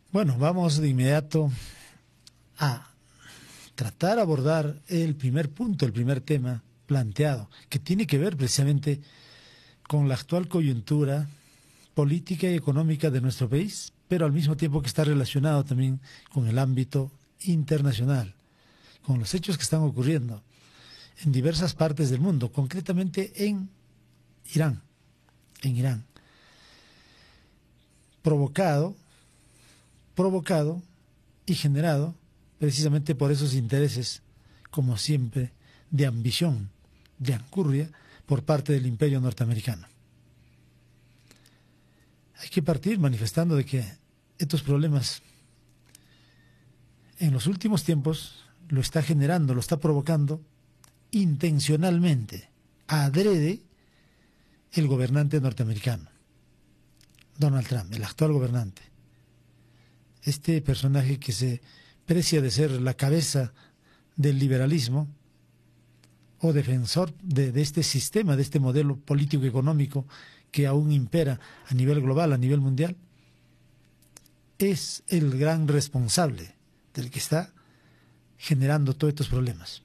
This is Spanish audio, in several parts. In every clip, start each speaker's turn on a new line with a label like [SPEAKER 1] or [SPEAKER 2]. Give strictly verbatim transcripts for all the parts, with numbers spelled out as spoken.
[SPEAKER 1] Bueno, vamos de inmediato a tratar de abordar el primer punto, el primer tema planteado, que tiene que ver precisamente con la actual coyuntura política y económica de nuestro país, pero al mismo tiempo que está relacionado también con el ámbito internacional, con los hechos que están ocurriendo en diversas partes del mundo, concretamente en Irán, en Irán, provocado, provocado y generado precisamente por esos intereses, como siempre, de ambición, de ancurria por parte del imperio norteamericano. Hay que partir manifestando de que estos problemas en los últimos tiempos lo está generando, lo está provocando intencionalmente, adrede, el gobernante norteamericano, Donald Trump, el actual gobernante. Este personaje que se precia de ser la cabeza del liberalismo o defensor de, de este sistema, de este modelo político-económico que aún impera a nivel global, a nivel mundial, es el gran responsable del que está generando todos estos problemas.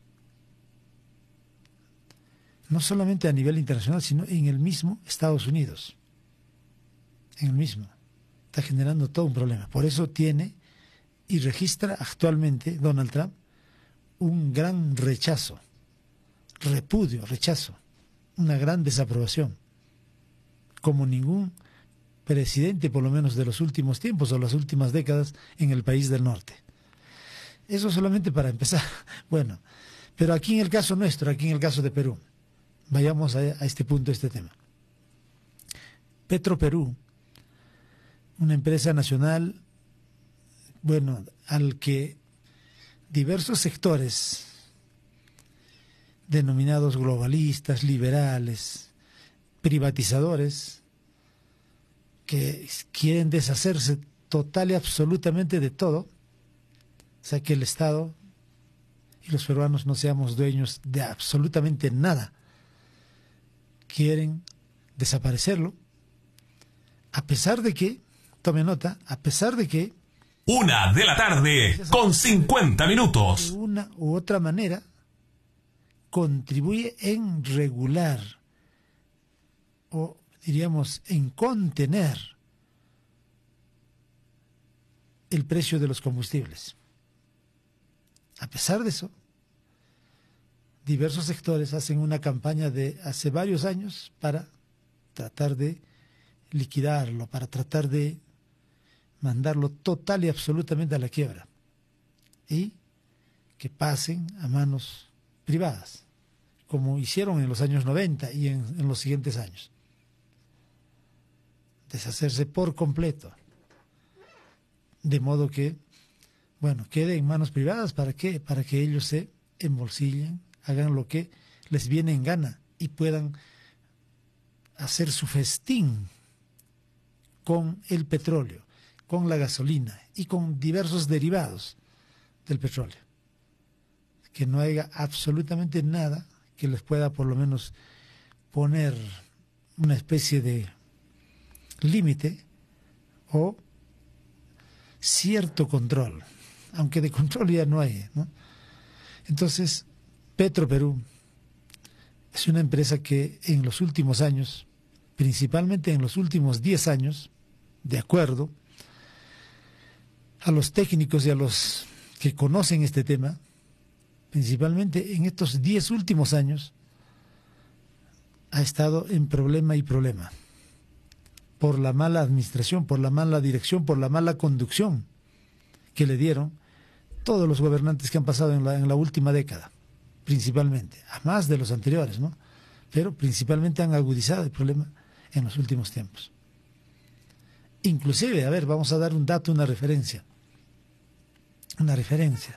[SPEAKER 1] No solamente a nivel internacional, sino en el mismo Estados Unidos. En el mismo. Está generando todo un problema. Por eso tiene y registra actualmente Donald Trump un gran rechazo, repudio, rechazo, una gran desaprobación, como ningún presidente, por lo menos de los últimos tiempos o las últimas décadas, en el país del norte. Eso solamente para empezar. Bueno, pero aquí en el caso nuestro, aquí en el caso de Perú, vayamos a, a este punto, a este tema. Petroperú, una empresa nacional, bueno, al que diversos sectores denominados globalistas, liberales, privatizadores, que quieren deshacerse total y absolutamente de todo, o sea, que el Estado y los peruanos no seamos dueños de absolutamente nada, quieren desaparecerlo, a pesar de que, tome nota, a pesar de que
[SPEAKER 2] Una de la tarde, con cincuenta minutos.
[SPEAKER 1] de una u otra manera contribuye en regular o diríamos en contener el precio de los combustibles. A pesar de eso, diversos sectores hacen una campaña de hace varios años para tratar de liquidarlo, para tratar de mandarlo total y absolutamente a la quiebra y que pasen a manos privadas, como hicieron en los años noventa y en, en los siguientes años. Deshacerse por completo, de modo que, bueno, quede en manos privadas. ¿Para qué? Para que ellos se embolsillen, hagan lo que les viene en gana y puedan hacer su festín con el petróleo, con la gasolina y con diversos derivados del petróleo. Que no haya absolutamente nada que les pueda por lo menos poner una especie de límite o cierto control, aunque de control ya no hay, ¿no? Entonces, Petroperú es una empresa que en los últimos años, principalmente en los últimos diez años, de acuerdo a los técnicos y a los que conocen este tema, principalmente en estos diez últimos años, ha estado en problema y problema, por la mala administración, por la mala dirección, por la mala conducción que le dieron todos los gobernantes que han pasado en la, en la última década, principalmente, a más de los anteriores, ¿no? Pero principalmente han agudizado el problema en los últimos tiempos. Inclusive, a ver, vamos a dar un dato, una referencia, una referencia.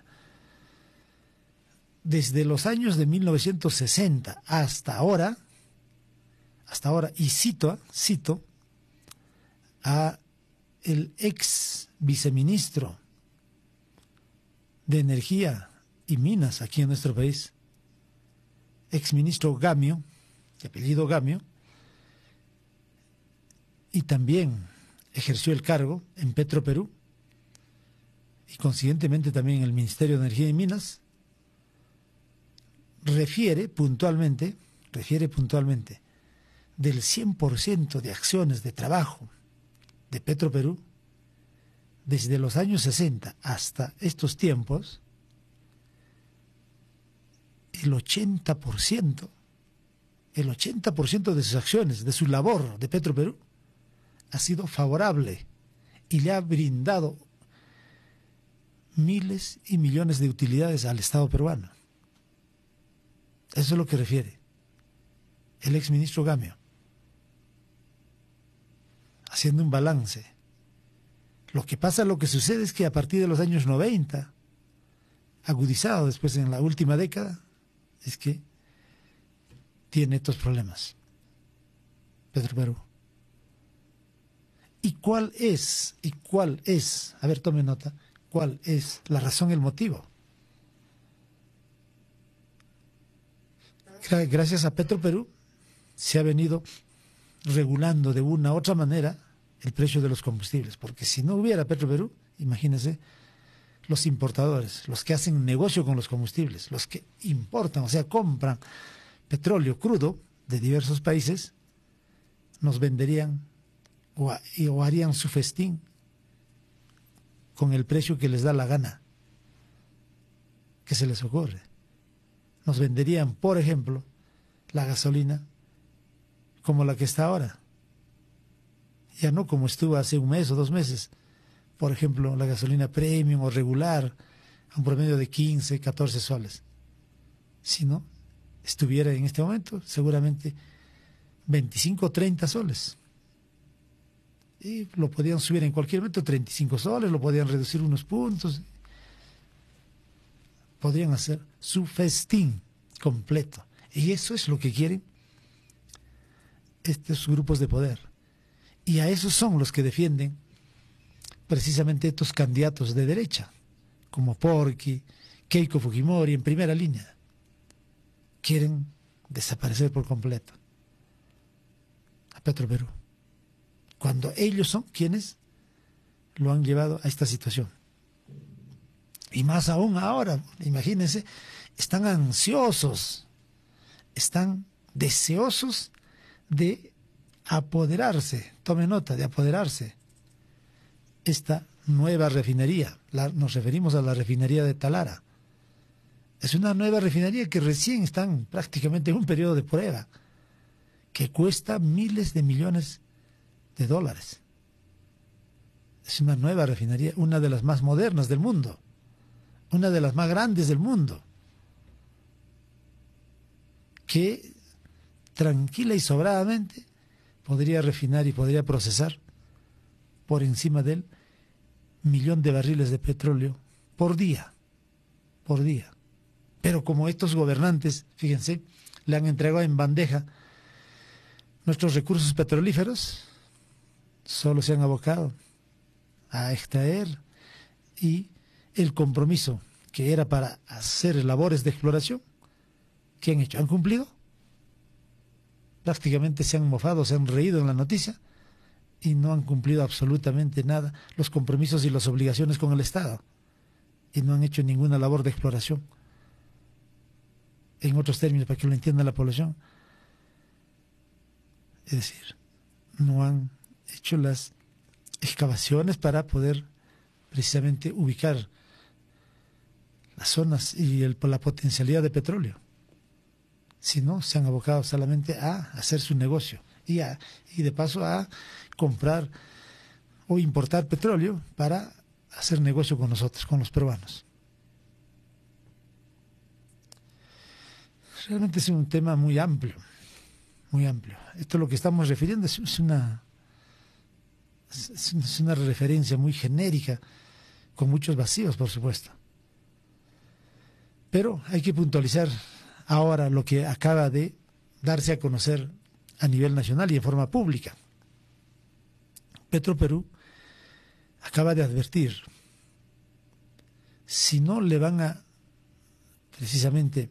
[SPEAKER 1] Desde los años de mil novecientos sesenta hasta ahora, hasta ahora, y cito, cito a el ex viceministro de Energía y Minas aquí en nuestro país, exministro Gamio, de apellido Gamio, y también ejerció el cargo en Petroperú, y consiguientemente también el Ministerio de Energía y Minas, refiere puntualmente, refiere puntualmente del cien por ciento de acciones de trabajo de Petroperú, desde los años sesenta hasta estos tiempos, el ochenta por ciento, el ochenta por ciento de sus acciones, de su labor de Petroperú, ha sido favorable y le ha brindado miles y millones de utilidades al Estado peruano. Eso es lo que refiere el exministro Gamio, haciendo un balance. Lo que pasa, lo que sucede es que a partir de los años noventa, agudizado después en la última década, es que tiene estos problemas Petroperú. ¿Y cuál es? ¿Y cuál es? A ver, tome nota. ¿Cuál es la razón, el motivo? Gracias a Petroperú se ha venido regulando de una u otra manera el precio de los combustibles, porque si no hubiera Petroperú, imagínense, los importadores, los que hacen negocio con los combustibles, los que importan, o sea, compran petróleo crudo de diversos países, nos venderían o, o harían su festín con el precio que les da la gana, que se les ocurre. Nos venderían, por ejemplo, la gasolina como la que está ahora, ya no como estuvo hace un mes o dos meses. Por ejemplo, la gasolina premium o regular a un promedio de quince, catorce soles. Si no, estuviera en este momento seguramente veinticinco o treinta soles. Y lo podían subir en cualquier momento treinta y cinco soles, lo podían reducir unos puntos. Podrían hacer su festín completo. Y eso es lo que quieren estos grupos de poder. Y a esos son los que defienden precisamente estos candidatos de derecha, como Porky, Keiko Fujimori en primera línea. Quieren desaparecer por completo a Petroperú, cuando ellos son quienes lo han llevado a esta situación. Y más aún ahora, imagínense, están ansiosos, están deseosos de apoderarse, tome nota, de apoderarse esta nueva refinería. La, nos referimos a la refinería de Talara. Es una nueva refinería que recién están prácticamente en un periodo de prueba, que cuesta miles de millones de dólares. Es una nueva refinería, una de las más modernas del mundo, una de las más grandes del mundo, que tranquila y sobradamente podría refinar y podría procesar por encima del millón de barriles de petróleo por día, por día. Pero como estos gobernantes, fíjense, le han entregado en bandeja nuestros recursos petrolíferos, solo se han abocado a extraer, y el compromiso que era para hacer labores de exploración, ¿qué han hecho? ¿Han cumplido? Prácticamente se han mofado, se han reído en la noticia y no han cumplido absolutamente nada, los compromisos y las obligaciones con el Estado, y no han hecho ninguna labor de exploración. En otros términos, para que lo entienda la población, es decir, no han hecho las excavaciones para poder precisamente ubicar las zonas y el, la potencialidad de petróleo, sino se han abocado solamente a hacer su negocio y, a, y de paso a comprar o importar petróleo para hacer negocio con nosotros, con los peruanos. Realmente es un tema muy amplio, muy amplio. Esto lo que estamos refiriendo es, es una es una referencia muy genérica, con muchos vacíos, por supuesto. Pero hay que puntualizar ahora lo que acaba de darse a conocer a nivel nacional y en forma pública. Petroperú acaba de advertir, si no le van a precisamente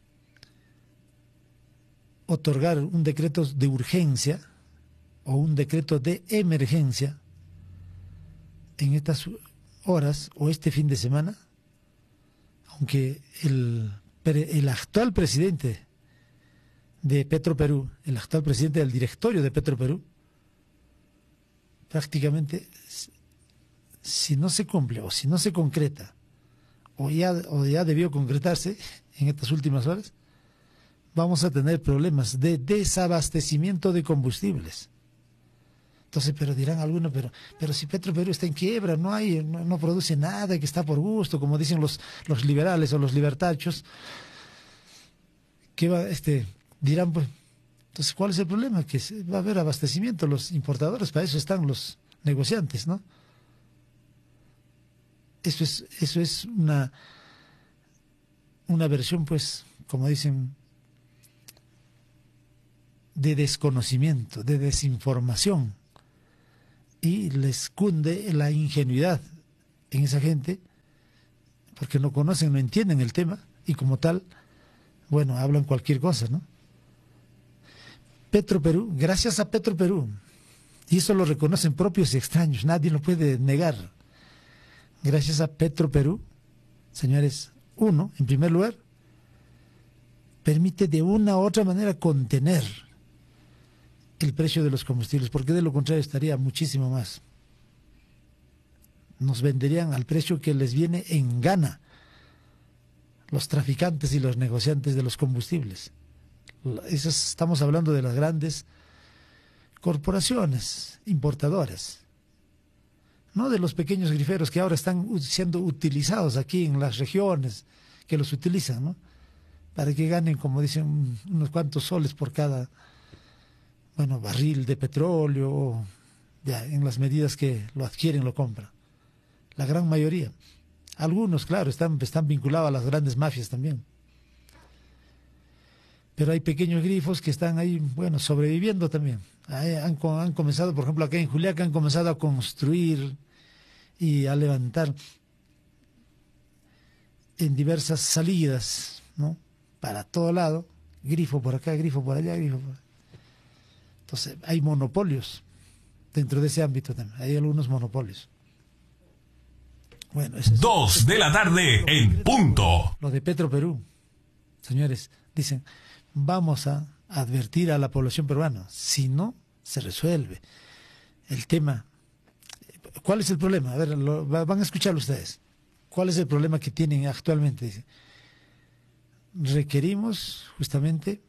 [SPEAKER 1] otorgar un decreto de urgencia o un decreto de emergencia en estas horas o este fin de semana, aunque el, el actual presidente de Petroperú, el actual presidente del directorio de Petroperú, prácticamente, si no se cumple o si no se concreta, o ya, o ya debió concretarse en estas últimas horas, vamos a tener problemas de desabastecimiento de combustibles. Entonces, pero dirán algunos, pero, pero si Petroperú está en quiebra, no hay, no, no produce nada, que está por gusto, como dicen los, los liberales o los libertachos, ¿qué va, este, dirán, pues, entonces, ¿cuál es el problema? Que va a haber abastecimiento, los importadores, para eso están los negociantes, ¿no? Eso es, eso es una, una versión, pues, como dicen, de desconocimiento, de desinformación, y les cunde la ingenuidad en esa gente, porque no conocen, no entienden el tema, y como tal, bueno, hablan cualquier cosa, ¿no? Petroperú, gracias a Petroperú, y eso lo reconocen propios y extraños, nadie lo puede negar, gracias a Petroperú, señores, uno, en primer lugar, permite de una u otra manera contener el precio de los combustibles, porque de lo contrario estaría muchísimo más. Nos venderían al precio que les viene en gana los traficantes y los negociantes de los combustibles. Esas, estamos hablando de las grandes corporaciones importadoras, no de los pequeños griferos que ahora están siendo utilizados aquí en las regiones, que los utilizan, ¿no? Para que ganen, como dicen, unos cuantos soles por cada, bueno, barril de petróleo, ya, en las medidas que lo adquieren, lo compran. La gran mayoría. Algunos, claro, están, están vinculados a las grandes mafias también. Pero hay pequeños grifos que están ahí, bueno, sobreviviendo también. Ahí han, han comenzado, por ejemplo, acá en Juliaca han comenzado a construir y a levantar en diversas salidas, ¿no? Para todo lado, grifo por acá, grifo por allá, grifo por allá. Entonces, hay monopolios dentro de ese ámbito también. Hay algunos monopolios. Bueno, eso es,
[SPEAKER 2] Dos de la tarde en punto.
[SPEAKER 1] Lo de Petroperú, señores, dicen, vamos a advertir a la población peruana, si no, se resuelve el tema. ¿Cuál es el problema? A ver, lo, van a escucharlo ustedes. ¿Cuál es el problema que tienen actualmente? Dice, requerimos justamente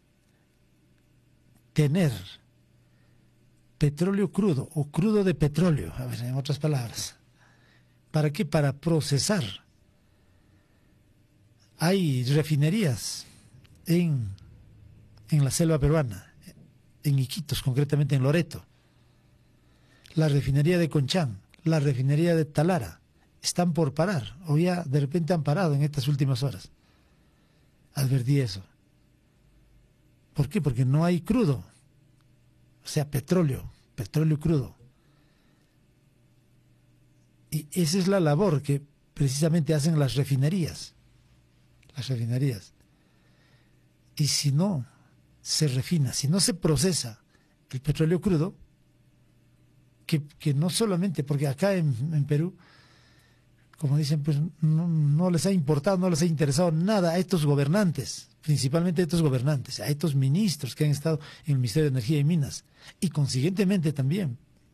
[SPEAKER 1] tener petróleo crudo o crudo de petróleo, a ver, en otras palabras. ¿Para qué? Para procesar. Hay refinerías en, en la selva peruana, en Iquitos, concretamente en Loreto. La refinería de Conchán, la refinería de Talara, están por parar, o ya de repente han parado en estas últimas horas. Advertí eso. ¿Por qué? Porque no hay crudo, o sea, petróleo, petróleo crudo. Y esa es la labor que precisamente hacen las refinerías, las refinerías. Y si no se refina, si no se procesa el petróleo crudo, que, que no solamente, porque acá en, en Perú, como dicen, pues no, no les ha importado, no les ha interesado nada a estos gobernantes, principalmente a estos gobernantes, a estos ministros que han estado en el Ministerio de Energía y Minas, y consiguientemente también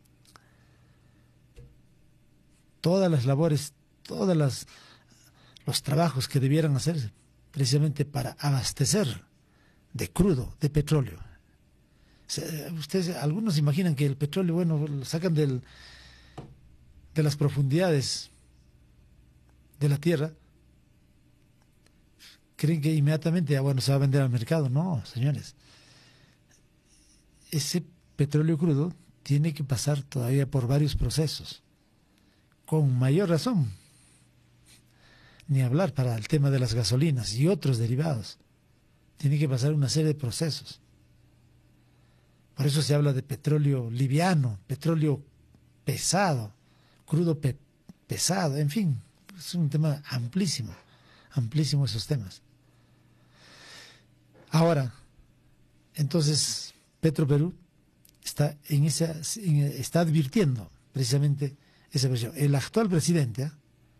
[SPEAKER 1] todas las labores, todos las, los trabajos que debieran hacerse precisamente para abastecer de crudo, de petróleo. O sea, ustedes, algunos imaginan que el petróleo, bueno, lo sacan del, de las profundidades de la tierra, creen que inmediatamente, ah, bueno, se va a vender al mercado. No, señores. Ese petróleo crudo tiene que pasar todavía por varios procesos. Con mayor razón, ni hablar para el tema de las gasolinas y otros derivados. Tiene que pasar una serie de procesos. Por eso se habla de petróleo liviano, petróleo pesado, crudo pe pesado, en fin, es un tema amplísimo, amplísimo esos temas. Ahora, entonces, Petroperú está, en esa, en, está advirtiendo precisamente esa versión. El actual presidente ¿eh?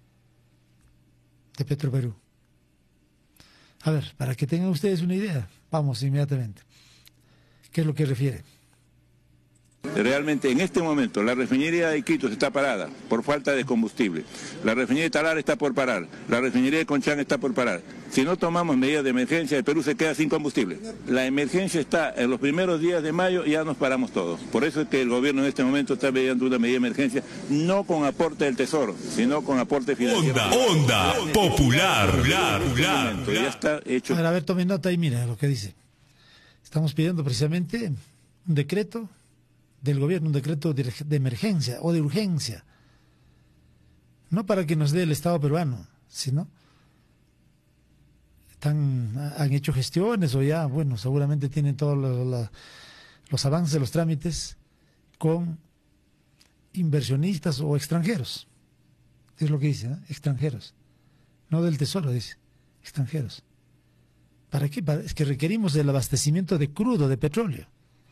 [SPEAKER 1] de Petroperú. A ver, para que tengan ustedes una idea, vamos inmediatamente. ¿Qué es lo que refiere?
[SPEAKER 3] Realmente en este momento la refinería de Iquitos está parada por falta de combustible. La refinería de Talar está por parar. La refinería de Conchán está por parar. Si no tomamos medidas de emergencia, el Perú se queda sin combustible. La emergencia está en los primeros días de mayo y ya nos paramos todos. Por eso es que el gobierno en este momento está mediando una medida de emergencia, no con aporte del Tesoro, sino con aporte financiero.
[SPEAKER 2] Onda, onda, popular, popular, popular.
[SPEAKER 3] Ya está hecho.
[SPEAKER 1] A ver, a ver, tomen nota y mira lo que dice. Estamos pidiendo precisamente un decreto del gobierno, un decreto de, de emergencia o de urgencia, no para que nos dé el Estado peruano, sino están, han hecho gestiones o ya, bueno, seguramente tienen todos los, los, los avances, los trámites con inversionistas o extranjeros, es lo que dice, ¿no? Extranjeros, no del Tesoro, dice, extranjeros. ¿Para qué? Para, es que requerimos el abastecimiento de crudo, de petróleo.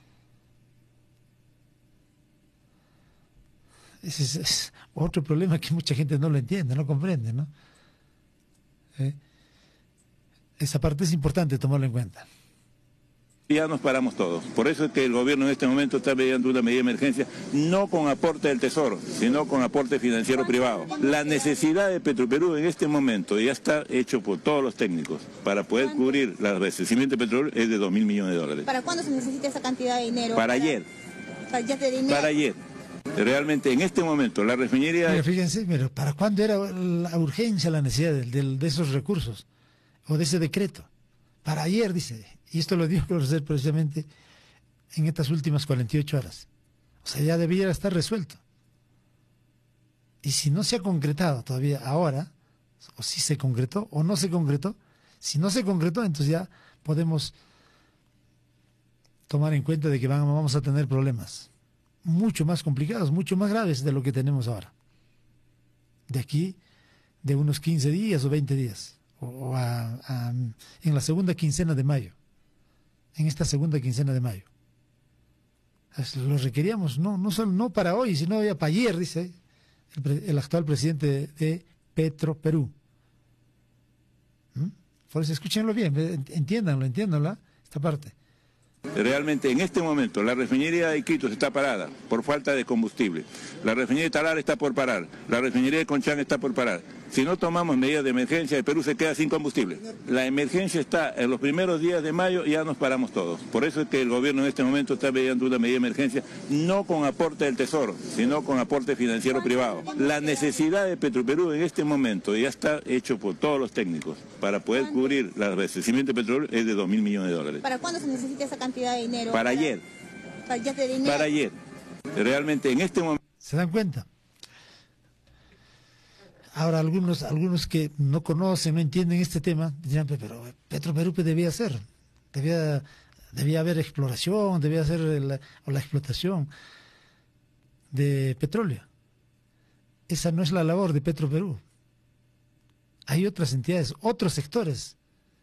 [SPEAKER 1] Ese es, es otro problema que mucha gente no lo entiende, no comprende, ¿no? ¿Eh? Esa parte es importante tomarlo en cuenta.
[SPEAKER 3] Ya nos paramos todos. Por eso es que el gobierno en este momento está mediando una medida de emergencia, no con aporte del Tesoro, sino con aporte financiero privado. La necesidad de Petroperú en este momento ya está hecho por todos los técnicos para poder cubrir el abastecimiento de petróleo es de dos mil millones de dólares.
[SPEAKER 4] ¿Para cuándo se necesita esa cantidad de dinero?
[SPEAKER 3] Para, para ayer.
[SPEAKER 4] Para, ya te dinero.
[SPEAKER 3] Para ayer. Realmente en este momento la refinería...
[SPEAKER 1] Mira, fíjense, pero ¿para cuándo era la urgencia, la necesidad de, de, de esos recursos o de ese decreto? Para ayer, dice, y esto lo dio a conocer precisamente en estas últimas cuarenta y ocho horas. O sea, ya debiera estar resuelto. Y si no se ha concretado todavía ahora, o si se concretó o no se concretó, si no se concretó, entonces ya podemos tomar en cuenta de que vamos a tener problemas mucho más complicados, mucho más graves de lo que tenemos ahora. De aquí, de unos quince días o veinte días, o, o a, a, en la segunda quincena de mayo, en esta segunda quincena de mayo. Lo requeríamos, no, no solo no para hoy, sino ya para ayer, dice el, el actual presidente de, de Petroperú. ¿Mm? Por eso escúchenlo bien, entiéndanlo, entiéndanlo, esta parte.
[SPEAKER 3] Realmente en este momento la refinería de Iquitos está parada por falta de combustible. La refinería de Talar está por parar. La refinería de Conchán está por parar. Si no tomamos medidas de emergencia, el Perú se queda sin combustible. La emergencia está en los primeros días de mayo y ya nos paramos todos. Por eso es que el gobierno en este momento está mediando una medida de emergencia, no con aporte del Tesoro, sino con aporte financiero privado. La necesidad de Petroperú en este momento ya está hecho por todos los técnicos para poder cubrir el abastecimiento de petróleo es de dos mil millones de dólares.
[SPEAKER 4] ¿Para cuándo se necesita esa cantidad de dinero?
[SPEAKER 3] Para, para ayer.
[SPEAKER 4] Para, ya te dinero.
[SPEAKER 3] Para ayer. Realmente en este momento...
[SPEAKER 1] ¿Se dan cuenta? Ahora, algunos algunos que no conocen, no entienden este tema, dirán, pero Petroperú debía hacer, debía, debía haber exploración, debía hacer la, o la explotación de petróleo. Esa no es la labor de Petroperú. Hay otras entidades, otros sectores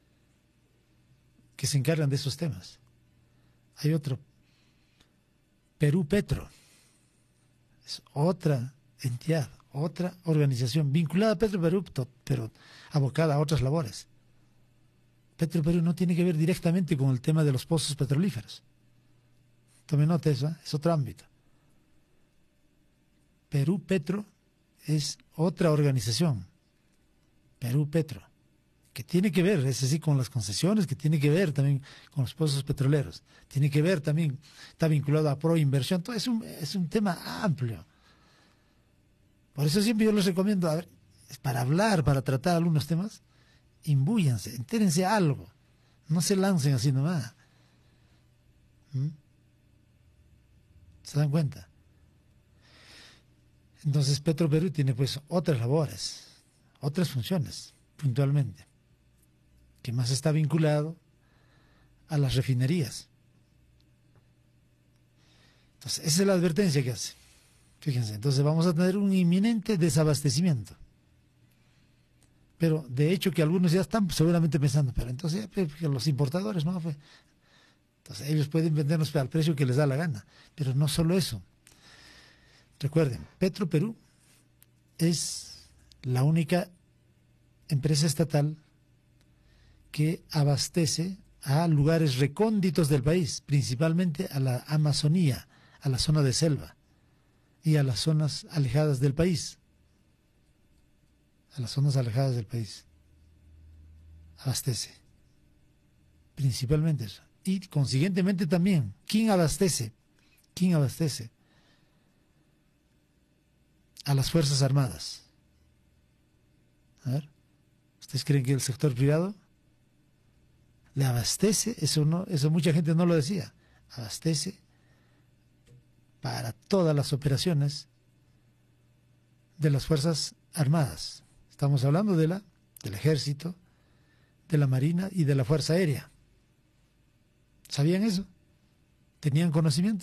[SPEAKER 1] que se encargan de esos temas. Hay otro, Perú Petro, es otra entidad, otra organización vinculada a Petroperú, pero abocada a otras labores. Petroperú no tiene que ver directamente con el tema de los pozos petrolíferos. Tome nota eso, ¿eh? Es otro ámbito. Perú Petro es otra organización, Perú Petro, que tiene que ver, es decir, con las concesiones, que tiene que ver también con los pozos petroleros, tiene que ver también, está vinculado a proinversión, todo es un, es un tema amplio. Por eso siempre yo les recomiendo, a ver, para hablar, para tratar algunos temas, imbúyanse, entérense a algo, no se lancen así nomás. ¿Mm? ¿Se dan cuenta? Entonces Petroperú tiene pues otras labores, otras funciones, puntualmente, que más está vinculado a las refinerías. Entonces, esa es la advertencia que hace. Fíjense, entonces vamos a tener un inminente desabastecimiento. Pero de hecho que algunos ya están seguramente pensando, pero entonces los importadores, ¿no? Entonces ellos pueden vendernos al precio que les da la gana. Pero no solo eso. Recuerden, Petroperú es la única empresa estatal que abastece a lugares recónditos del país, principalmente a la Amazonía, a la zona de selva y a las zonas alejadas del país. A las zonas alejadas del país. Abastece. Principalmente eso. Y consiguientemente también, ¿quién abastece? ¿Quién abastece? A las Fuerzas Armadas. A ver, ¿ustedes creen que el sector privado le abastece? Eso no, eso mucha gente no lo decía. Abastece para todas las operaciones de las Fuerzas Armadas. Estamos hablando de la, del Ejército, de la Marina y de la Fuerza Aérea. ¿Sabían eso? ¿Tenían conocimiento?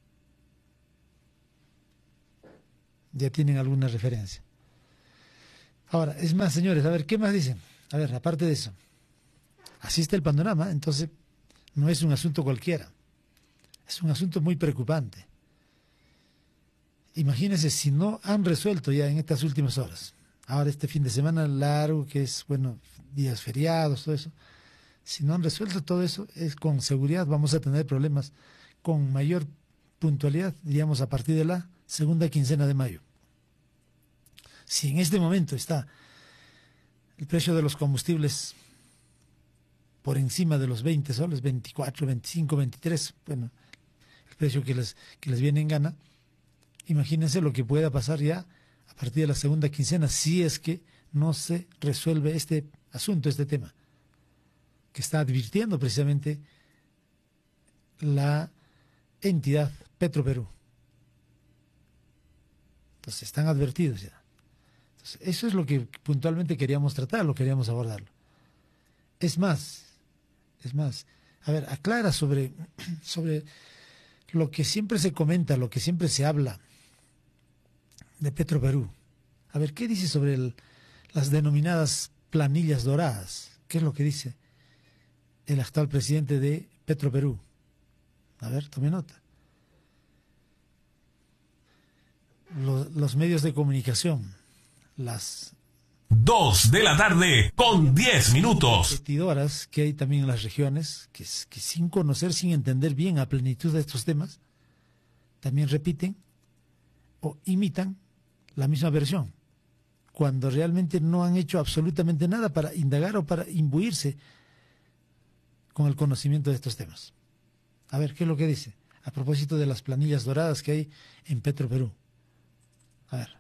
[SPEAKER 1] Ya tienen alguna referencia. Ahora, es más, señores, a ver, ¿qué más dicen? A ver, aparte de eso, así está el panorama, entonces no es un asunto cualquiera, es un asunto muy preocupante. Imagínense si no han resuelto ya en estas últimas horas, ahora este fin de semana largo, que es, bueno, días feriados, todo eso, si no han resuelto todo eso, es con seguridad vamos a tener problemas con mayor puntualidad, diríamos, a partir de la segunda quincena de mayo. Si en este momento está el precio de los combustibles por encima de los veinte soles, veinticuatro, veinticinco, veintitrés, bueno, el precio que les, que les viene en gana, imagínense lo que pueda pasar ya a partir de la segunda quincena si es que no se resuelve este asunto, este tema, que está advirtiendo precisamente la entidad Petroperú. Entonces están advertidos ya. Entonces, eso es lo que puntualmente queríamos tratar, lo queríamos abordarlo. Es más, es más, a ver, aclara sobre, sobre lo que siempre se comenta, lo que siempre se habla de Petroperú. A ver, ¿qué dice sobre el, las denominadas planillas doradas? ¿Qué es lo que dice el actual presidente de Petroperú? A ver, tome nota. Los, los medios de comunicación, las
[SPEAKER 2] dos de la tarde con diez minutos.
[SPEAKER 1] competidoras que hay también en las regiones, que, que sin conocer, sin entender bien a plenitud de estos temas, también repiten o imitan la misma versión, cuando realmente no han hecho absolutamente nada para indagar o para imbuirse con el conocimiento de estos temas. A ver, ¿qué es lo que dice? A propósito de las planillas doradas que hay en Petroperú. A ver.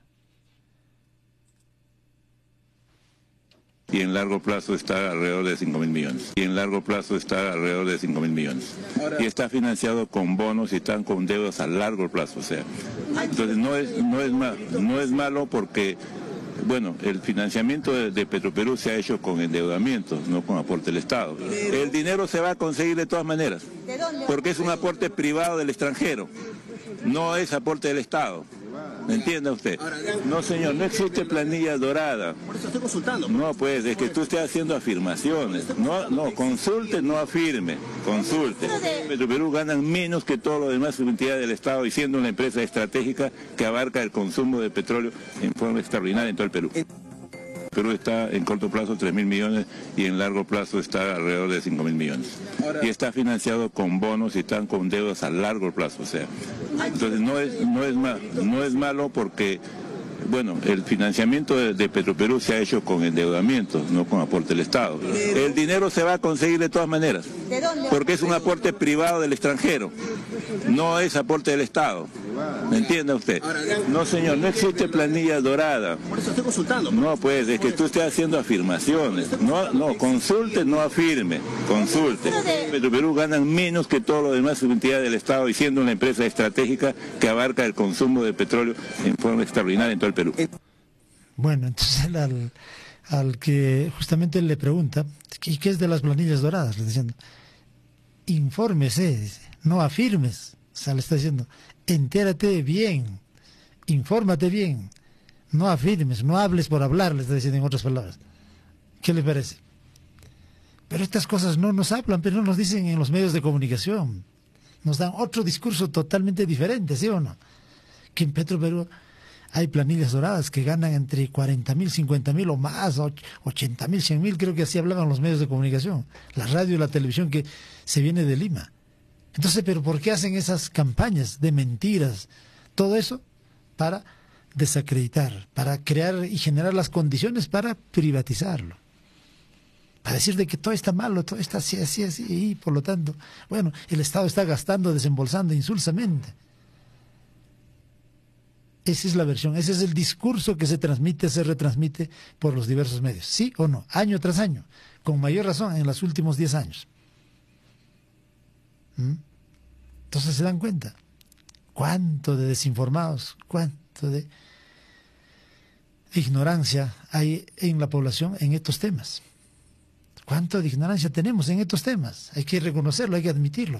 [SPEAKER 3] Y en largo plazo está alrededor de cinco mil millones. Y en largo plazo está alrededor de cinco mil millones. Ahora, y está financiado con bonos y están con deudas a largo plazo. O sea, entonces no es, no es, ma, no es malo porque, bueno, el financiamiento de, de Petroperú se ha hecho con endeudamiento, no con aporte del Estado. El dinero se va a conseguir de todas maneras, porque es un aporte privado del extranjero, no es aporte del Estado. ¿Me entiende usted? No, señor, no existe planilla dorada.
[SPEAKER 5] Por eso estoy consultando.
[SPEAKER 3] No, pues, es que tú estés haciendo afirmaciones. No, no, consulte, no afirme. Consulte. Petroperú ganan menos que todas las demás entidades del Estado y siendo una empresa estratégica que abarca el consumo de petróleo en forma extraordinaria en todo el Perú. Perú está en corto plazo tres mil millones y en largo plazo está alrededor de cinco mil millones. Y está financiado con bonos y están con deudas a largo plazo. O sea, entonces no es, no es, ma, no es malo porque, bueno, el financiamiento de, de Petroperú se ha hecho con endeudamiento, no con aporte del Estado. El dinero se va a conseguir de todas maneras, porque es un aporte privado del extranjero, no es aporte del Estado. ¿Me entiende usted? No, señor, no existe planilla dorada.
[SPEAKER 5] Por eso estoy consultando.
[SPEAKER 3] No, pues, es que tú estés haciendo afirmaciones. No, no, consulte, no afirme. Consulte. Petroperú ganan menos que todas las demás entidades del Estado y siendo una empresa estratégica que abarca el consumo de petróleo en forma extraordinaria en todo el Perú.
[SPEAKER 1] Bueno, entonces al, al que justamente le pregunta, ¿y qué es de las planillas doradas? Le diciendo, infórmese, no afirmes. O sea, le está diciendo, entérate bien, infórmate bien, no afirmes, no hables por hablar, le está diciendo en otras palabras. ¿Qué le parece? Pero estas cosas no nos hablan, pero no nos dicen en los medios de comunicación. Nos dan otro discurso totalmente diferente, ¿sí o no? Que en Petroperú Hay planillas doradas que ganan entre cuarenta mil, cincuenta mil o más, ochenta mil, cien mil, creo que así hablaban los medios de comunicación, la radio y la televisión que se viene de Lima. Entonces, ¿pero por qué hacen esas campañas de mentiras? Todo eso para desacreditar, para crear y generar las condiciones para privatizarlo. Para decir de que todo está malo, todo está así, así, así, y por lo tanto, bueno, el Estado está gastando, desembolsando insulsamente. Esa es la versión, ese es el discurso que se transmite, se retransmite por los diversos medios, ¿sí o no? Año tras año, con mayor razón en los últimos diez años. ¿Mm? Entonces se dan cuenta cuánto de desinformados, cuánto de ignorancia hay en la población en estos temas. Cuánto de ignorancia tenemos en estos temas. Hay que reconocerlo, hay que admitirlo.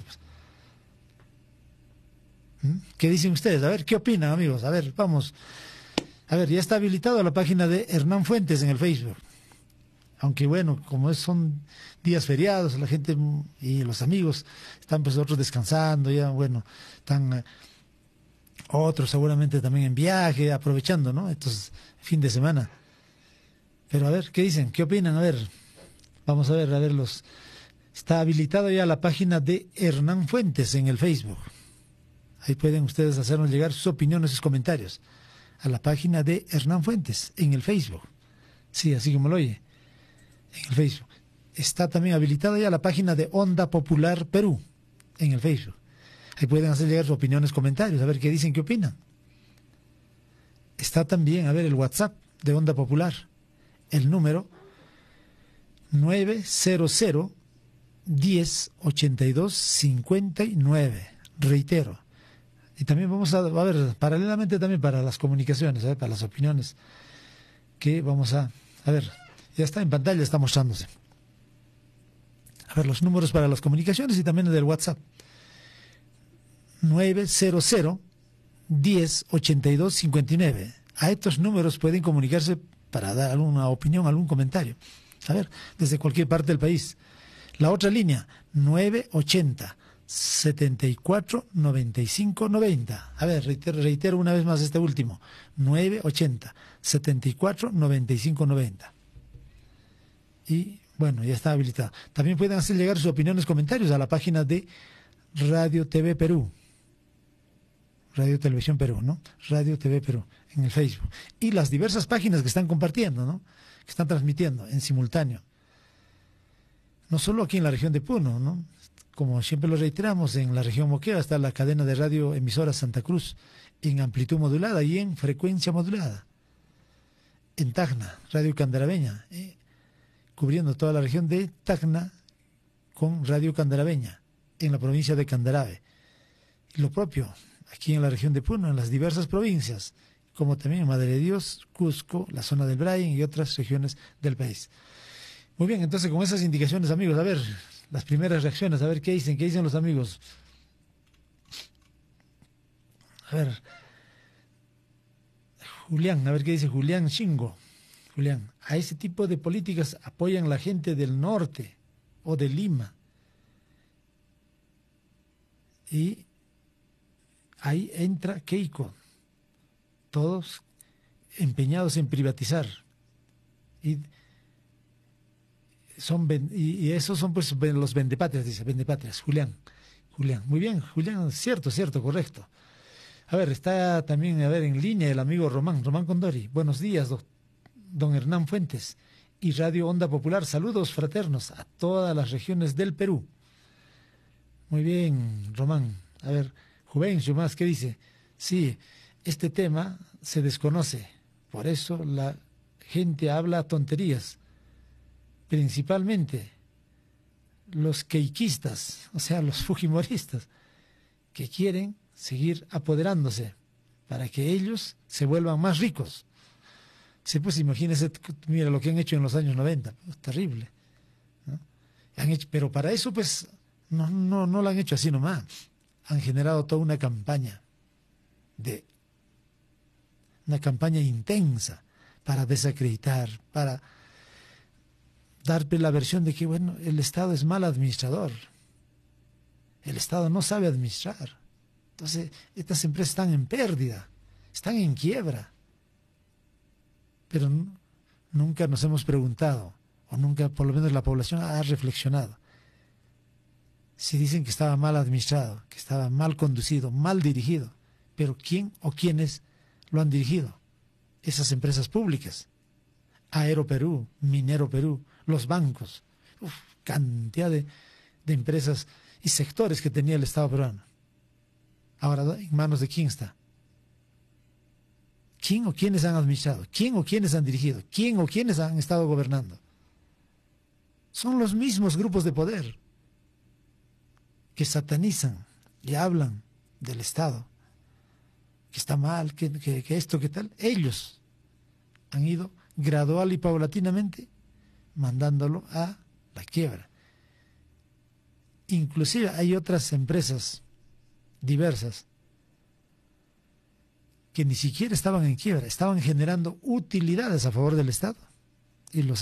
[SPEAKER 1] ¿Qué dicen ustedes? A ver, ¿qué opinan, amigos? A ver, vamos. A ver, ya está habilitada la página de Hernán Fuentes en el Facebook. Aunque bueno, como son días feriados, la gente y los amigos están pues otros descansando, ya bueno, están eh, otros seguramente también en viaje, aprovechando, ¿no? Estos fin de semana. Pero a ver, ¿qué dicen? ¿Qué opinan? A ver, vamos a ver, a ver los... Está habilitada ya la página de Hernán Fuentes en el Facebook. Ahí pueden ustedes hacernos llegar sus opiniones, sus comentarios a la página de Hernán Fuentes en el Facebook. Sí, así como lo oye, en el Facebook. Está también habilitada ya la página de Onda Popular Perú en el Facebook. Ahí pueden hacer llegar sus opiniones, comentarios, a ver qué dicen, qué opinan. Está también, a ver, el WhatsApp de Onda Popular, el número nueve cero cero, diez, ochenta y dos, cincuenta y nueve. Reitero. Y también vamos a, a ver, paralelamente también para las comunicaciones, ¿eh? Para las opiniones, que vamos a, a ver, ya está en pantalla, está mostrándose. A ver, los números para las comunicaciones y también del WhatsApp. nueve cero cero, diez, ochenta y dos, cincuenta y nueve. A estos números pueden comunicarse para dar alguna opinión, algún comentario. A ver, desde cualquier parte del país. La otra línea, nueve ochenta, setenta y cuatro, noventa y cinco, noventa. A ver, reitero, reitero una vez más este último. nueve ochenta, setenta y cuatro, noventa y cinco, noventa. Y bueno, ya está habilitado. También pueden hacer llegar sus opiniones, comentarios a la página de Radio T V Perú. Radio Televisión Perú, ¿no? Radio T V Perú, en el Facebook. Y las diversas páginas que están compartiendo, ¿no? Que están transmitiendo en simultáneo. No solo aquí en la región de Puno, ¿no? Como siempre lo reiteramos, en la región Moquegua está la cadena de radio emisora Santa Cruz, en amplitud modulada y en frecuencia modulada. En Tacna, Radio Candarabeña, eh, cubriendo toda la región de Tacna con Radio Candarabeña, en la provincia de Candarave. Y lo propio, aquí en la región de Puno, en las diversas provincias, como también en Madre de Dios, Cusco, la zona del Brain y otras regiones del país. Muy bien, entonces con esas indicaciones, amigos, a ver, las primeras reacciones, a ver qué dicen, qué dicen los amigos. A ver, Julián, a ver qué dice Julián Chingo. Julián, a ese tipo de políticas apoyan la gente del norte o de Lima. Y ahí entra Keiko, todos empeñados en privatizar. Y son y, y esos son pues los vendepatrias, dice, vendepatrias, Julián. Julián, muy bien, Julián, cierto, cierto, correcto. A ver, está también, a ver, en línea el amigo Román, Román Condori. Buenos días, do, don Hernán Fuentes y Radio Onda Popular. Saludos fraternos a todas las regiones del Perú. Muy bien, Román. A ver, Juvencio más, ¿qué dice? Sí, este tema se desconoce, por eso la gente habla tonterías. Principalmente los queiquistas, o sea, los fujimoristas, que quieren seguir apoderándose para que ellos se vuelvan más ricos. Sí, pues imagínense, mira lo que han hecho en los años noventa, pues, terrible, ¿no? Han hecho, pero para eso pues no, no, no lo han hecho así nomás, han generado toda una campaña, de una campaña intensa para desacreditar, para darle la versión de que, bueno, el Estado es mal administrador. El Estado no sabe administrar. Entonces, estas empresas están en pérdida, están en quiebra. pero nunca nos hemos preguntado, o nunca, por lo menos la población ha reflexionado. Si dicen que estaba mal administrado, que estaba mal conducido, mal dirigido, pero ¿quién o quiénes lo han dirigido? Esas empresas públicas. Aeroperú, Minero Perú, los bancos, uf, cantidad de, de empresas y sectores que tenía el Estado peruano. Ahora, ¿en manos de quién está? ¿Quién o quiénes han administrado? ¿Quién o quiénes han dirigido? ¿Quién o quiénes han estado gobernando? Son los mismos grupos de poder que satanizan y hablan del Estado, que está mal, que, que, que esto, que tal. Ellos han ido gradual y paulatinamente mandándolo a la quiebra. Inclusive hay otras empresas diversas que ni siquiera estaban en quiebra, estaban generando utilidades a favor del Estado y los